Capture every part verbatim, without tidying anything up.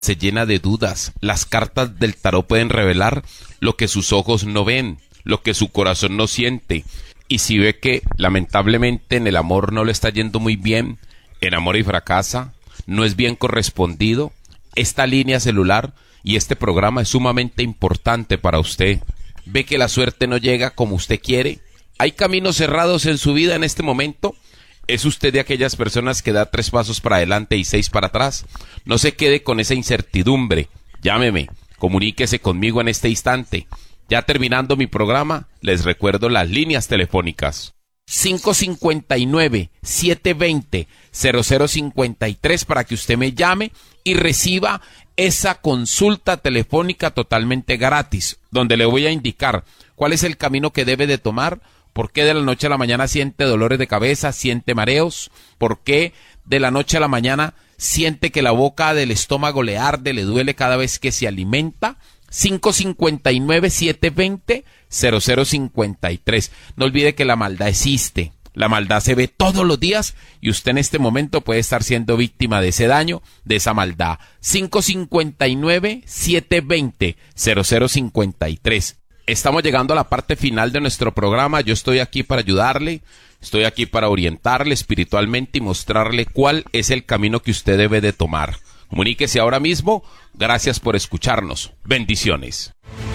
se llena de dudas. Las cartas del tarot pueden revelar lo que sus ojos no ven, lo que su corazón no siente. Y si ve que lamentablemente en el amor no le está yendo muy bien, enamora y fracasa, no es bien correspondido, esta línea celular y este programa es sumamente importante para usted. Ve que la suerte no llega como usted quiere. ¿Hay caminos cerrados en su vida en este momento? ¿Es usted de aquellas personas que da tres pasos para adelante y seis para atrás? No se quede con esa incertidumbre. Llámeme, comuníquese conmigo en este instante. Ya terminando mi programa, les recuerdo las líneas telefónicas. cinco cinco nueve, siete dos cero, cero cero cinco tres para que usted me llame y reciba esa consulta telefónica totalmente gratis, donde le voy a indicar cuál es el camino que debe de tomar. ¿Por qué de la noche a la mañana siente dolores de cabeza, siente mareos? ¿Por qué de la noche a la mañana siente que la boca del estómago le arde, le duele cada vez que se alimenta? cinco cinco nueve, siete dos cero, cero cero cinco tres. No olvide que la maldad existe. La maldad se ve todos los días y usted en este momento puede estar siendo víctima de ese daño, de esa maldad. cinco cinco nueve, siete dos cero, cero cero cinco tres. Estamos llegando a la parte final de nuestro programa. Yo estoy aquí para ayudarle, estoy aquí para orientarle espiritualmente y mostrarle cuál es el camino que usted debe de tomar. Comuníquese ahora mismo. Gracias por escucharnos. Bendiciones.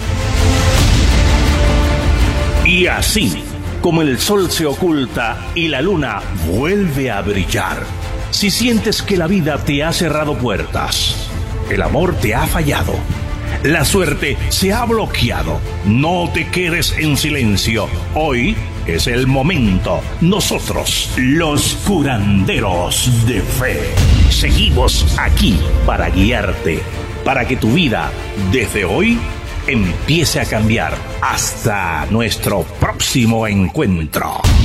Y así, como el sol se oculta y la luna vuelve a brillar, si sientes que la vida te ha cerrado puertas, el amor te ha fallado, la suerte se ha bloqueado, no te quedes en silencio. Hoy es el momento. Nosotros, los curanderos de fe, seguimos aquí para guiarte, para que tu vida desde hoy empiece a cambiar. Hasta nuestro próximo encuentro.